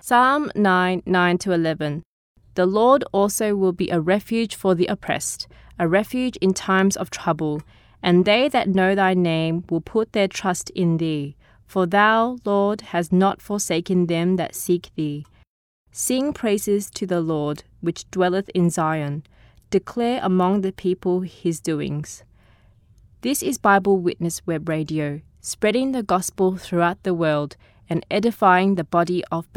Psalm 9:9-11. The Lord also will be a refuge for the oppressed, a refuge in times of trouble. And they that know thy name will put their trust in thee. For thou, Lord, hast not forsaken them that seek thee. Sing praises to the Lord, which dwelleth in Zion. Declare among the people his doings. This is Bible Witness Web Radio, spreading the gospel throughout the world and edifying the body of